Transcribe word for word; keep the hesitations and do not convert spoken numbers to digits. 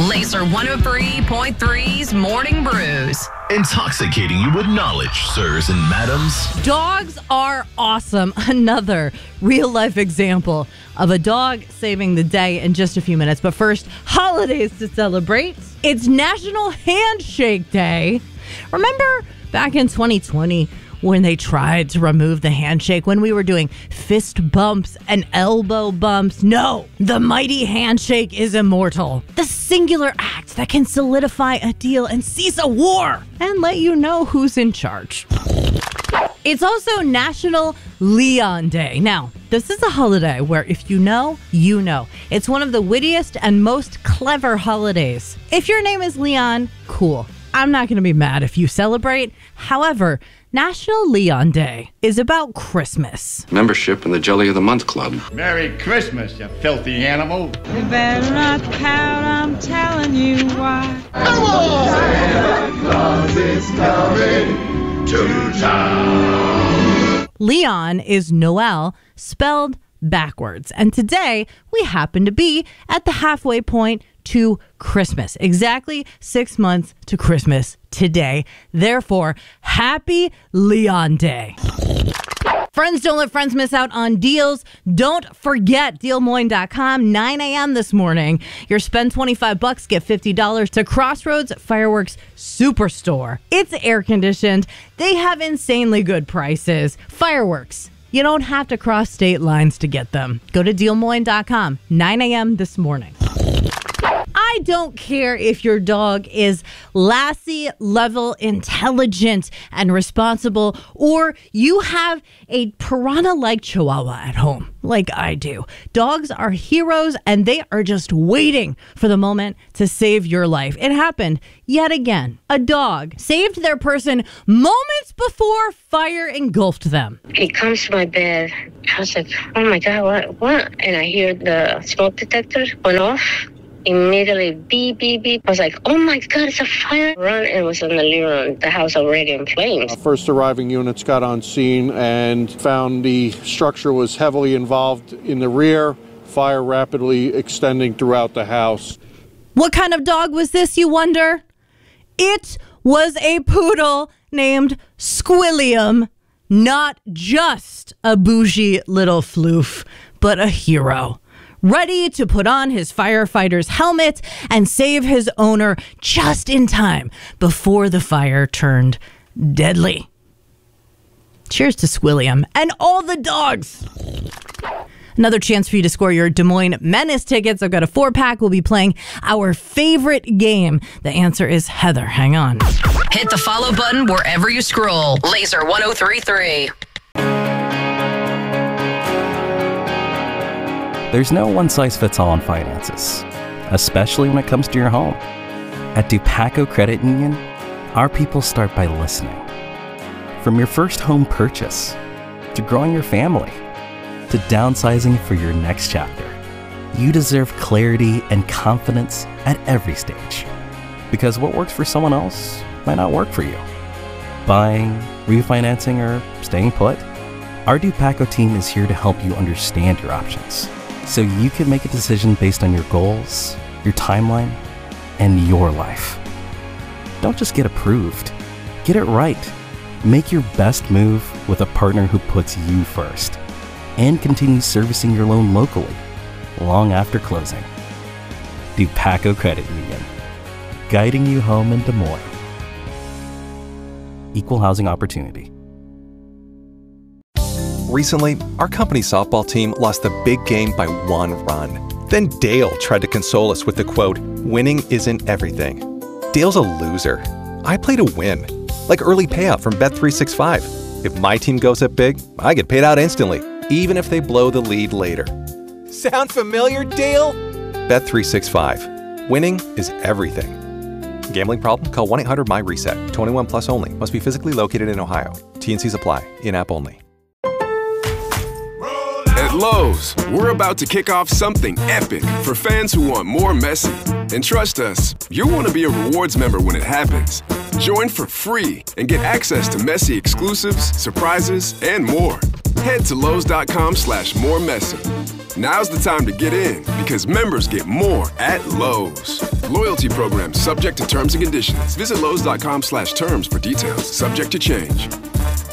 Laser one oh three point three's Morning Brews. Intoxicating you with knowledge, sirs and madams. Dogs are awesome. Another real-life example of a dog saving the day in just a few minutes. But first, holidays to celebrate. It's National Handshake Day. Remember back in twenty twenty when they tried to remove the handshake, when we were doing fist bumps and elbow bumps? No, the mighty handshake is immortal. The singular act that can solidify a deal and cease a war and let you know who's in charge. It's also National Leon Day. Now, this is a holiday where if you know, you know. It's one of the wittiest and most clever holidays. If your name is Leon, cool. I'm not going to be mad if you celebrate. However, National Leon Day is about Christmas. Membership in the Jelly of the Month Club. Merry Christmas, you filthy animal. You better not pout, I'm telling you why. Come on! Santa Claus is coming to town. Leon is Noel, spelled backwards. And today, we happen to be at the halfway point to Christmas. Exactly six months to Christmas today. Therefore, happy Leon Day. Friends, don't let friends miss out on deals. Don't forget deal moines dot com, nine a.m. this morning. Your spend twenty-five bucks, get fifty dollars to Crossroads Fireworks Superstore. It's air conditioned. They have insanely good prices. Fireworks. You don't have to cross state lines to get them. Go to deal moines dot com, nine a.m. this morning. I don't care if your dog is Lassie level intelligent and responsible, or you have a piranha-like chihuahua at home, like I do. Dogs are heroes, and they are just waiting for the moment to save your life. It happened yet again. A dog saved their person moments before fire engulfed them. He comes to my bed. I was like, oh my God, what, what? And I hear the smoke detector went off. Immediately, beep, beep, beep. I was like, oh my God, it's a fire. Run, and it was in the living room, the house already in flames. First arriving units got on scene and found the structure was heavily involved in the rear, fire rapidly extending throughout the house. What kind of dog was this, you wonder? It was a poodle named Squilliam. Not just a bougie little floof, but a hero. Ready to put on his firefighter's helmet and save his owner just in time before the fire turned deadly. Cheers to Squilliam and all the dogs. Another chance for you to score your Des Moines Menace tickets. I've got a four-pack. We'll be playing our favorite game. The answer is Heather. Hang on. Hit the follow button wherever you scroll. Laser one oh three point three. There's no one-size-fits-all on finances, especially when it comes to your home. At Dupaco Credit Union, our people start by listening. From your first home purchase, to growing your family, to downsizing for your next chapter, you deserve clarity and confidence at every stage. Because what works for someone else might not work for you. Buying, refinancing, or staying put? Our Dupaco team is here to help you understand your options, so you can make a decision based on your goals, your timeline, and your life. Don't just get approved. Get it right. Make your best move with a partner who puts you first and continues servicing your loan locally long after closing. Dupaco Credit Union, guiding you home in Des Moines. Equal housing opportunity. Recently, our company softball team lost the big game by one run. Then Dale tried to console us with the quote, "Winning isn't everything." Dale's a loser. I play to win. Like early payout from Bet three sixty-five. If my team goes up big, I get paid out instantly, even if they blow the lead later. Sound familiar, Dale? Bet three sixty-five. Winning is everything. Gambling problem? Call one eight hundred M Y reset. twenty-one plus only. Must be physically located in Ohio. T and Cs apply. In-app only. At Lowe's, we're about to kick off something epic for fans who want more Messi. And trust us, you'll want to be a rewards member when it happens. Join for free and get access to Messi exclusives, surprises, and more. Head to Lowe's dot com slash more Messi. Now's the time to get in because members get more at Lowe's. Loyalty program subject to terms and conditions. Visit Lowe's dot com slash terms for details. Subject to change.